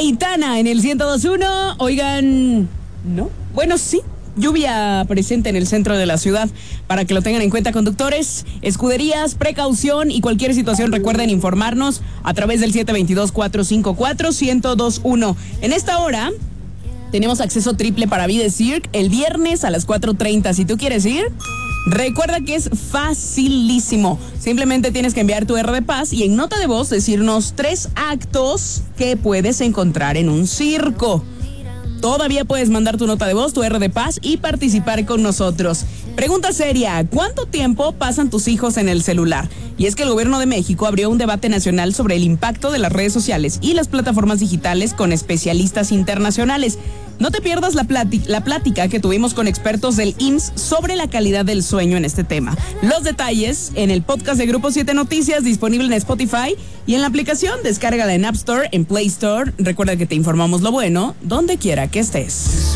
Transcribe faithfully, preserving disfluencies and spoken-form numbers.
Aitana en el ciento dos punto uno. Oigan, ¿no? Bueno, sí. Lluvia presente en el centro de la ciudad. Para que lo tengan en cuenta, conductores, escuderías, precaución y cualquier situación, recuerden informarnos a través del siete dos dos, cuatro cinco cuatro, uno cero dos uno. En esta hora tenemos acceso triple para Vida Cirque el viernes a las cuatro treinta. Si tú quieres ir, recuerda que es facilísimo. Simplemente tienes que enviar tu R de Paz y en nota de voz decirnos tres actos que puedes encontrar en un circo. Todavía puedes mandar tu nota de voz, tu R de Paz y participar con nosotros. Pregunta seria, ¿cuánto tiempo pasan tus hijos en el celular? Y es que el gobierno de México abrió un debate nacional sobre el impacto de las redes sociales y las plataformas digitales con especialistas internacionales. No te pierdas la, plati- la plática que tuvimos con expertos del I M S S sobre la calidad del sueño en este tema. Los detalles en el podcast de Grupo siete Noticias, disponible en Spotify y en la aplicación. Descárgala en App Store, en Play Store. Recuerda que te informamos lo bueno, donde quiera que estés.